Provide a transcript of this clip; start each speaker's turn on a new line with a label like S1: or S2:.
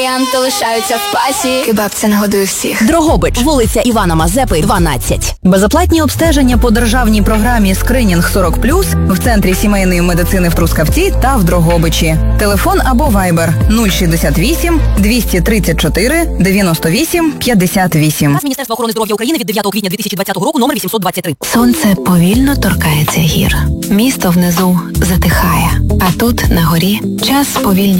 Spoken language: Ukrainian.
S1: Янти лишаються в пасі. Кебаб – це нагодує всіх.
S2: Дрогобич, вулиця Івана Мазепи, 12.
S3: Безоплатні обстеження по державній програмі «Скринінг 40+» в Центрі сімейної медицини в Трускавці та в Дрогобичі. Телефон або вайбер 068 234 98 58.
S2: Міністерство охорони здоров'я України від 9 квітня 2020 року, номер 823.
S4: Сонце повільно торкається гір. Місто внизу затихає, а тут, на горі, час повільніше.